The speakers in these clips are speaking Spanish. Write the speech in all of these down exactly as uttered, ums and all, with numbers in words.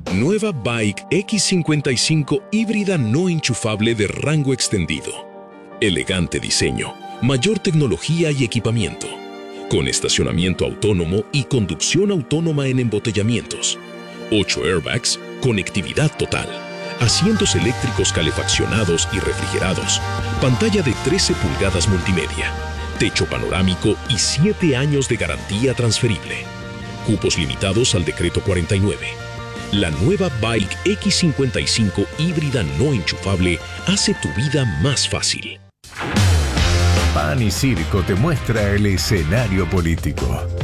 Nueva Bike X cincuenta y cinco híbrida no enchufable de rango extendido. Elegante diseño, mayor tecnología y equipamiento. Con estacionamiento autónomo y conducción autónoma en embotellamientos. ocho airbags, conectividad total. Asientos eléctricos calefaccionados y refrigerados. Pantalla de trece pulgadas multimedia. Techo panorámico y siete años de garantía transferible. Cupos limitados al decreto cuarenta y nueve. La nueva Bike X cincuenta y cinco híbrida no enchufable hace tu vida más fácil. Pan y Circo te muestra el escenario político.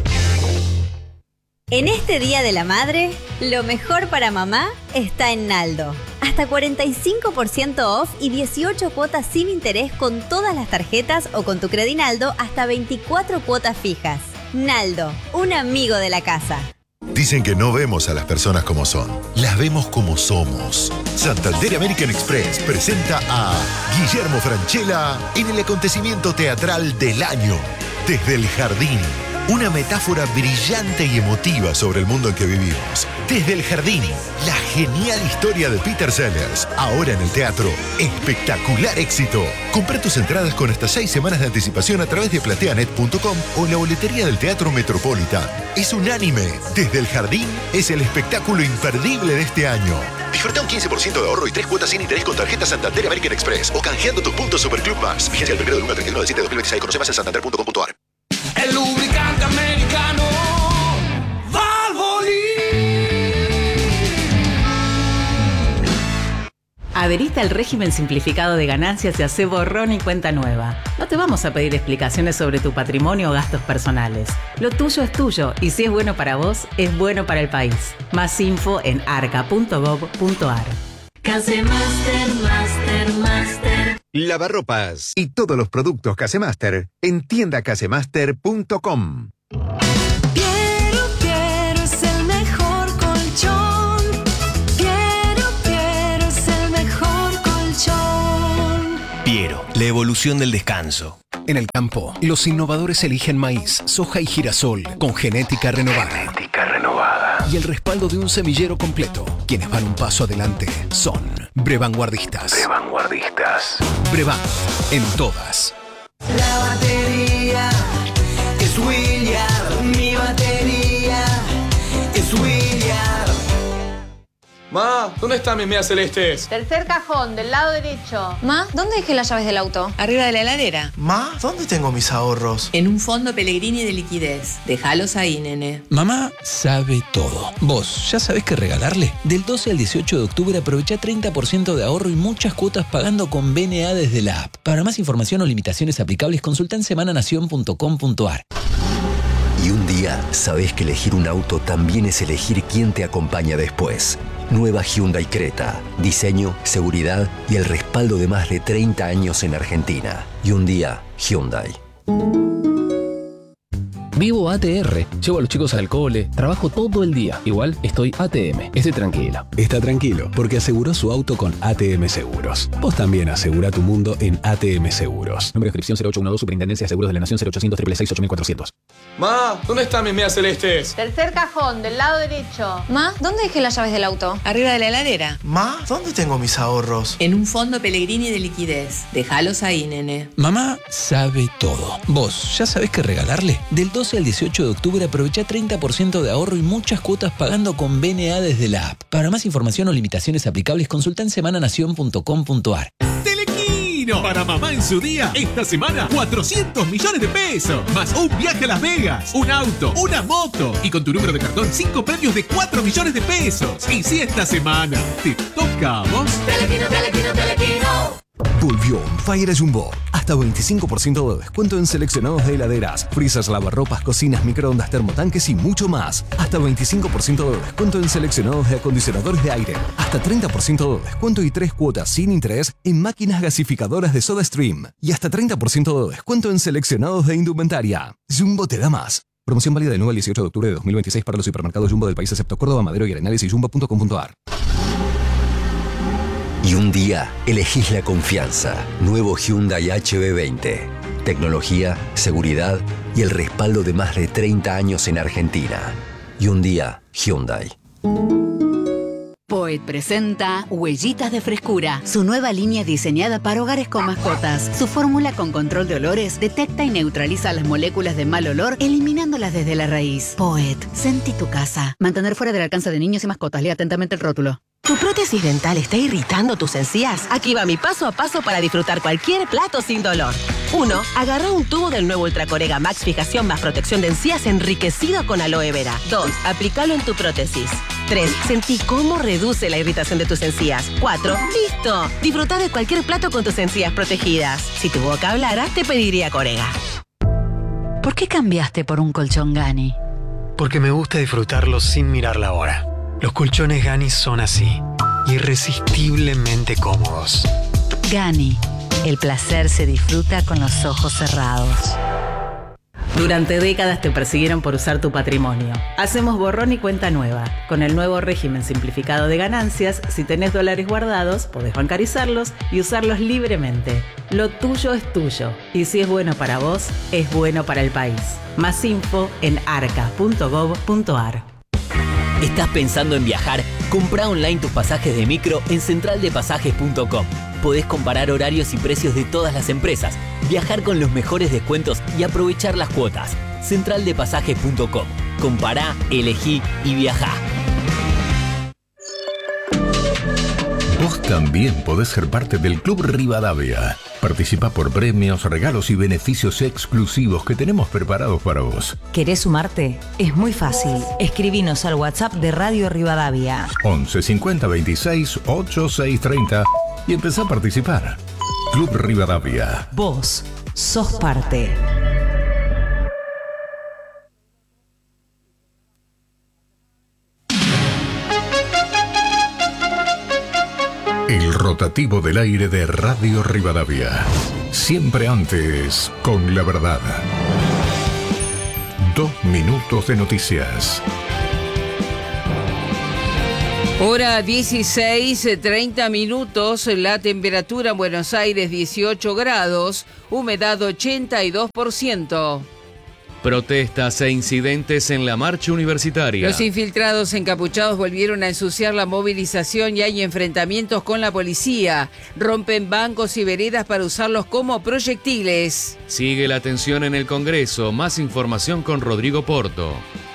En este Día de la Madre, lo mejor para mamá está en Naldo. Hasta cuarenta y cinco por ciento off y dieciocho cuotas sin interés con todas las tarjetas o con tu Credinaldo hasta veinticuatro cuotas fijas. Naldo, un amigo de la casa. Dicen que no vemos a las personas como son, las vemos como somos. Santander American Express presenta a Guillermo Francella en el acontecimiento teatral del año, Desde el Jardín. Una metáfora brillante y emotiva sobre el mundo en que vivimos. Desde el Jardín, la genial historia de Peter Sellers. Ahora en el teatro, espectacular éxito. Compra tus entradas con hasta seis semanas de anticipación a través de plateanet punto com o en la boletería del Teatro Metropolitan. Es unánime. Desde el Jardín es el espectáculo imperdible de este año. Disfruta un quince por ciento de ahorro y tres cuotas sin interés con tarjeta Santander American Express o canjeando tus puntos Superclub Max. Vigencia del primero del uno al treinta y uno de diciembre de dos mil veintiséis. Conoce más en santander punto com punto a r. El lubricante americano Valvoline. Adherite al régimen simplificado de ganancias y hace borrón y cuenta nueva. No te vamos a pedir explicaciones sobre tu patrimonio o gastos personales. Lo tuyo es tuyo y si es bueno para vos, es bueno para el país. Más info en arca punto gov punto a r. Casemaster, Master, Master. Lavarropas y todos los productos Casemaster en tienda casemaster punto com. Piero, Piero es el mejor colchón. Piero, Piero es el mejor colchón. Piero, la evolución del descanso. En el campo, los innovadores eligen maíz, soja y girasol con genética renovada. Genética renovada. Y el respaldo de un semillero completo. Quienes van un paso adelante son Brevanguardistas. Brevanguardistas. Brevan, en todas. La batería es William. Mi batería es William. Ma, ¿dónde están mis medias celestes? Tercer cajón, del lado derecho. Ma, ¿dónde dejé las llaves del auto? Arriba de la heladera. Ma, ¿dónde tengo mis ahorros? En un fondo Pellegrini de liquidez. Déjalos ahí, nene. Mamá sabe todo. ¿Vos ya sabés qué regalarle? Del doce al dieciocho de octubre aprovecha treinta por ciento de ahorro y muchas cuotas pagando con B N A desde la app. Para más información o limitaciones aplicables, consulta en semananación punto com punto a r. Y un día sabés que elegir un auto también es elegir quién te acompaña después. Nueva Hyundai Creta. Diseño, seguridad y el respaldo de más de treinta años en Argentina. Y un día, Hyundai. Vivo A T R, llevo a los chicos al cole, trabajo todo el día. Igual estoy A T M, estoy tranquilo. Está tranquilo, porque aseguró su auto con A T M Seguros. Vos también asegura tu mundo en A T M Seguros. Número de inscripción cero ocho uno dos, Superintendencia de Seguros de la Nación cero ochocientos, seis seis seis, ocho cuatrocientos. Ma, ¿dónde están mis medias celestes? Tercer cajón, del lado derecho. Ma, ¿dónde dejé las llaves del auto? Arriba de la heladera. Ma, ¿dónde tengo mis ahorros? En un fondo Pellegrini de liquidez. Déjalos ahí, nene. Mamá sabe todo. ¿Vos ya sabés qué regalarle? Del doce al dieciocho de octubre aprovecha treinta por ciento de ahorro y muchas cuotas pagando con B N A desde la app. Para más información o limitaciones aplicables, consulta en semananación punto com punto a r. Telequino, para mamá en su día, esta semana cuatrocientos millones de pesos, más un viaje a Las Vegas, un auto, una moto y con tu número de cartón cinco premios de cuatro millones de pesos. Y si esta semana te toca a vos, Telequino, Telequino, Telequino. Volvió On Fire Jumbo. Hasta veinticinco por ciento de descuento en seleccionados de heladeras, freezers, lavarropas, cocinas, microondas, termotanques y mucho más. Hasta veinticinco por ciento de descuento en seleccionados de acondicionadores de aire. Hasta treinta por ciento de descuento y tres cuotas sin interés en máquinas gasificadoras de SodaStream. Y hasta treinta por ciento de descuento en seleccionados de indumentaria. Jumbo te da más. Promoción válida del nueve al dieciocho de octubre de dos mil veintiséis para los supermercados Jumbo del país excepto Córdoba, Madero y Arenales y jumbo punto com punto a r. Y un día elegís la confianza. Nuevo Hyundai H B veinte. Tecnología, seguridad y el respaldo de más de treinta años en Argentina. Y un día, Hyundai. Poet presenta Huellitas de Frescura, su nueva línea diseñada para hogares con mascotas. Su fórmula con control de olores detecta y neutraliza las moléculas de mal olor, eliminándolas desde la raíz. Poet, sentí tu casa. Mantener fuera del alcance de niños y mascotas. Lea atentamente el rótulo. ¿Tu prótesis dental está irritando tus encías? Aquí va mi paso a paso para disfrutar cualquier plato sin dolor. uno. Agarra un tubo del nuevo Ultracorega Max Fijación más protección de encías enriquecido con aloe vera. dos. Aplícalo en tu prótesis. tres. Sentí cómo reduce la irritación de tus encías. cuatro. ¡Listo! Disfruta de cualquier plato con tus encías protegidas. Si tu boca hablara, te pediría Corega. ¿Por qué cambiaste por un colchón Gani? Porque me gusta disfrutarlo sin mirar la hora. Los colchones Gani son así, irresistiblemente cómodos. Gani, el placer se disfruta con los ojos cerrados. Durante décadas te persiguieron por usar tu patrimonio. Hacemos borrón y cuenta nueva. Con el nuevo régimen simplificado de ganancias, si tenés dólares guardados, podés bancarizarlos y usarlos libremente. Lo tuyo es tuyo. Y si es bueno para vos, es bueno para el país. Más info en arca punto gov punto ar. ¿Estás pensando en viajar? Comprá online tus pasajes de micro en central de pasajes punto com. Podés comparar horarios y precios de todas las empresas, viajar con los mejores descuentos y aprovechar las cuotas. central de pasajes punto com. Compará, elegí y viajá. Vos también podés ser parte del Club Rivadavia. Participa por premios, regalos y beneficios exclusivos que tenemos preparados para vos. ¿Querés sumarte? Es muy fácil. Escribinos al WhatsApp de Radio Rivadavia. once cincuenta veintiséis ochenta y seis treinta y empezá a participar. Club Rivadavia. Vos sos parte. El rotativo del aire de Radio Rivadavia. Siempre antes, con la verdad. Dos minutos de noticias. Hora dieciséis, treinta minutos, la temperatura en Buenos Aires dieciocho grados, humedad ochenta y dos por ciento. Protestas e incidentes en la marcha universitaria. Los infiltrados encapuchados volvieron a ensuciar la movilización y hay enfrentamientos con la policía. Rompen bancos y veredas para usarlos como proyectiles. Sigue la tensión en el Congreso. Más información con Rodrigo Porto.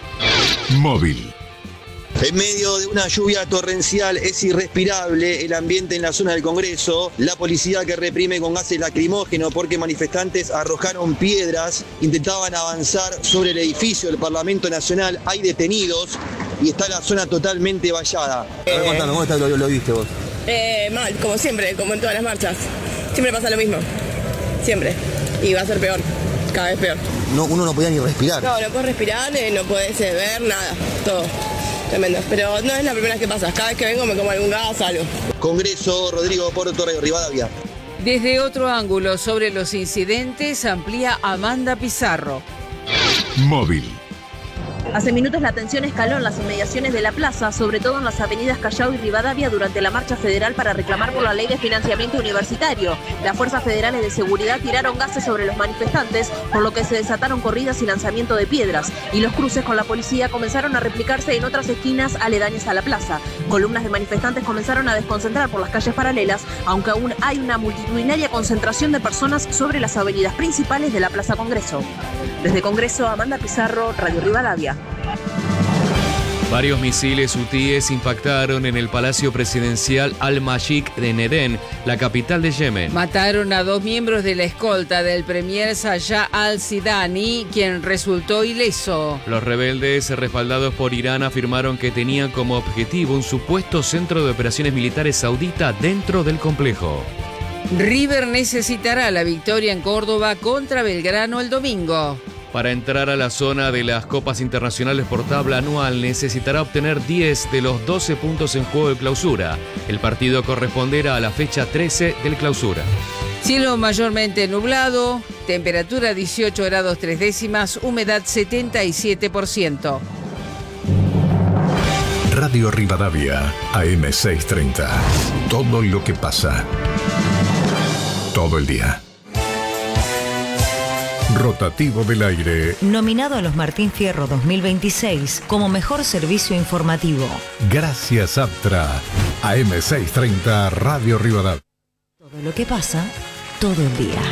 Móvil. En medio de una lluvia torrencial es irrespirable el ambiente en la zona del Congreso. La policía que reprime con gases lacrimógenos porque manifestantes arrojaron piedras, intentaban avanzar sobre el edificio del Parlamento Nacional. Hay detenidos y está la zona totalmente vallada. A ver, contame, ¿cómo está, lo, lo viste vos? Eh, mal, como siempre, como en todas las marchas. Siempre pasa lo mismo. Siempre. Y va a ser peor. Cada vez peor. No, uno no podía ni respirar. No, no puedes respirar, eh, no puedes eh, ver nada. Todo. Tremendo, pero no es la primera vez que pasa. Cada vez que vengo me como algún gas, algo. Congreso, Rodrigo Porto, Radio Rivadavia. Desde otro ángulo sobre los incidentes, amplía Amanda Pizarro. Móvil. Hace minutos la tensión escaló en las inmediaciones de la plaza, sobre todo en las avenidas Callao y Rivadavia durante la marcha federal para reclamar por la ley de financiamiento universitario. Las fuerzas federales de seguridad tiraron gases sobre los manifestantes, por lo que se desataron corridas y lanzamiento de piedras, y los cruces con la policía comenzaron a replicarse en otras esquinas aledañas a la plaza. Columnas de manifestantes comenzaron a desconcentrar por las calles paralelas, aunque aún hay una multitudinaria concentración de personas sobre las avenidas principales de la Plaza Congreso. Desde Congreso, Amanda Pizarro, Radio Rivadavia. Varios misiles hutíes impactaron en el Palacio Presidencial Al-Mashik de Edén, la capital de Yemen. Mataron a dos miembros de la escolta del premier Sayah al-Sidani, quien resultó ileso. Los rebeldes, respaldados por Irán, afirmaron que tenían como objetivo un supuesto centro de operaciones militares saudita dentro del complejo. River necesitará la victoria en Córdoba contra Belgrano el domingo. Para entrar a la zona de las Copas Internacionales por tabla anual necesitará obtener diez de los doce puntos en juego de clausura. El partido corresponderá a la fecha trece del clausura. Cielo mayormente nublado, temperatura dieciocho grados tres décimas, humedad setenta y siete por ciento. Radio Rivadavia, A M seiscientos treinta. Todo lo que pasa. Todo el día. Rotativo del aire. Nominado a los Martín Fierro dos mil veintiséis como mejor servicio informativo. Gracias Aptra. A eme seiscientos treinta Radio Rivadavia. Todo lo que pasa, todo el día.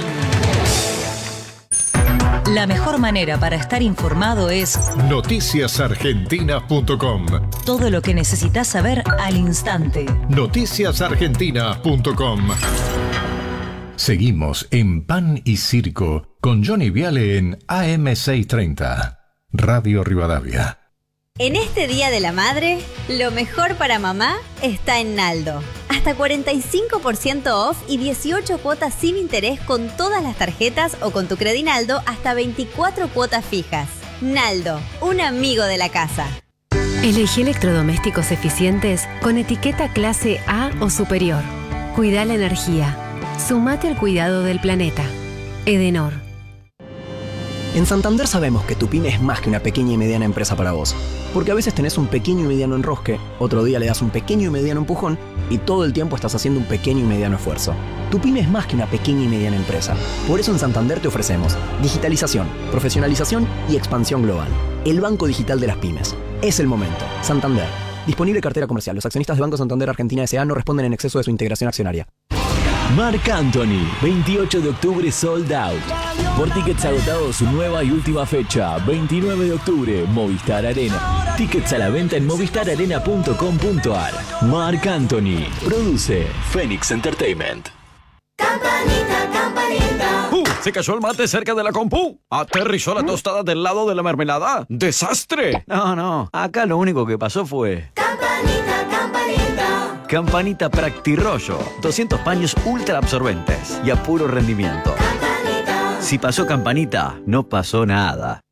La mejor manera para estar informado es noticias argentinas punto com. todo lo que necesitas saber al instante. noticias argentinas punto com. Seguimos en Pan y Circo con Johnny Viale en A M seiscientos treinta, Radio Rivadavia. En este Día de la Madre, lo mejor para mamá está en Naldo. Hasta cuarenta y cinco por ciento off y dieciocho cuotas sin interés con todas las tarjetas o con tu Credinaldo hasta veinticuatro cuotas fijas. Naldo, un amigo de la casa. Elegí electrodomésticos eficientes con etiqueta clase A o superior. Cuida la energía. Sumate al cuidado del planeta. Edenor. En Santander sabemos que tu pyme es más que una pequeña y mediana empresa para vos. Porque a veces tenés un pequeño y mediano enrosque, otro día le das un pequeño y mediano empujón y todo el tiempo estás haciendo un pequeño y mediano esfuerzo. Tu pyme es más que una pequeña y mediana empresa. Por eso en Santander te ofrecemos digitalización, profesionalización y expansión global. El banco digital de las pymes. Es el momento. Santander. Disponible cartera comercial. Los accionistas de Banco Santander Argentina S A no responden en exceso de su integración accionaria. Marc Anthony, veintiocho de octubre sold out. Por tickets agotados, su nueva y última fecha, veintinueve de octubre, Movistar Arena. Tickets a la venta en movistar arena punto com punto ar. Marc Anthony, produce Phoenix Entertainment. Campanita, campanita. ¡Uh! Se cayó el mate cerca de la compu. Aterrizó la tostada del lado de la mermelada. ¡Desastre! No, no. Acá lo único que pasó fue... Campanita, campanita. Campanita Practirollo. doscientos paños ultra absorbentes y a puro rendimiento. Campanita. Si pasó Campanita, no pasó nada.